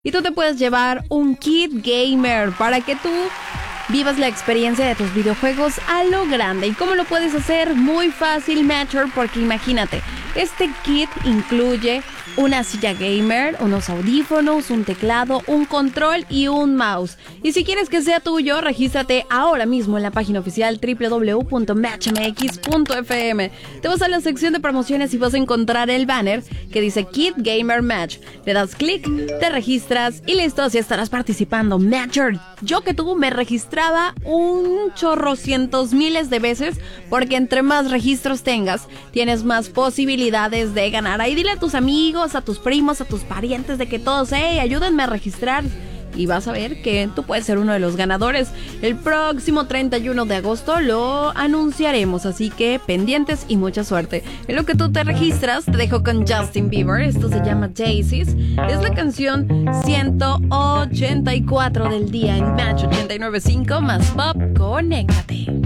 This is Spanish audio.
Y tú te puedes llevar un kit gamer para que tú vivas la experiencia de tus videojuegos a lo grande. ¿Y cómo lo puedes hacer? Muy fácil, Matcher, porque imagínate, este kit incluye una silla gamer, unos audífonos, un teclado, un control y un mouse. Y si quieres que sea tuyo, regístrate ahora mismo en la página oficial www.matchmx.fm. Te vas a la sección de promociones y vas a encontrar el banner que dice Kit Gamer Match. Le das clic, te registras y listo, así estarás participando. Matcher, yo que tú me registraba un chorrocientos miles de veces, porque entre más registros tengas, tienes más posibilidades de ganar. Ahí dile a tus amigos, a tus primos, a tus parientes de que todos, ayúdenme a registrar. Y vas a ver que tú puedes ser uno de los ganadores. El próximo 31 de agosto lo anunciaremos, así que pendientes y mucha suerte. En lo que tú te registras, te dejo con Justin Bieber. Esto se llama Daisies. Es la canción 184 del día en Match 89.5 más Pop. Conéctate.